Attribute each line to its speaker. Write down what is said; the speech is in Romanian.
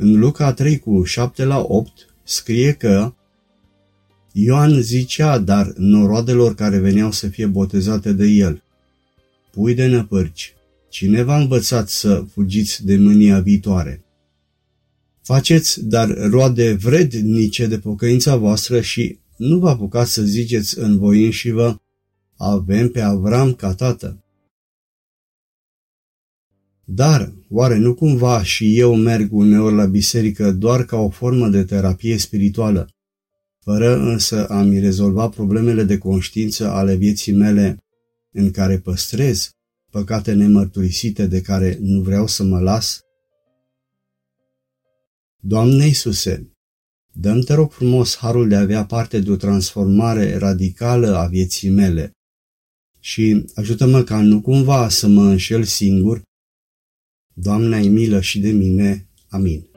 Speaker 1: În Luca 3:7-8 scrie că Ioan zicea, dar noroadelor care veneau să fie botezate de el: pui de năpârci, cine v-a învățat să fugiți de mânia viitoare? Faceți dar roade vrednice de pocăința voastră și nu vă apucați să ziceți în voi înșivă: avem pe Avram ca tată. Dar, oare nu cumva și eu merg uneori la biserică doar ca o formă de terapie spirituală, fără însă a-mi rezolva problemele de conștiință ale vieții mele, în care păstrez păcate nemărturisite de care nu vreau să mă las? Doamne Iisuse, dă-mi, te rog frumos, harul de a avea parte de o transformare radicală a vieții mele și ajută-mă ca nu cumva să mă înșel singur. Doamne, ai milă și de mine. Amin.